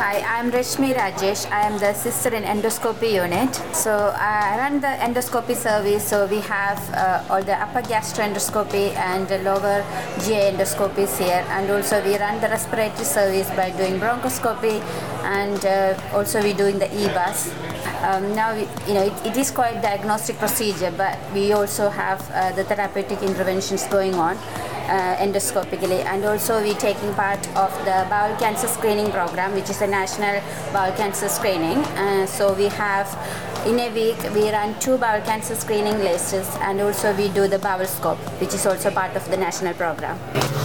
Hi, I'm Rashmi Rajesh. I am the sister in endoscopy unit. So I run the endoscopy service. So we have all the upper gastroendoscopy and the lower GI endoscopies here, and also we run the respiratory service by doing bronchoscopy, and also we doing the EBUS. Now it is quite diagnostic procedure, but we also have the therapeutic interventions going on endoscopically, and also we taking part of the bowel cancer screening program, which is a national bowel cancer screening. So we have in a week we run 2 bowel cancer screening lists, and also we do the bowel scope, which is also part of the national program.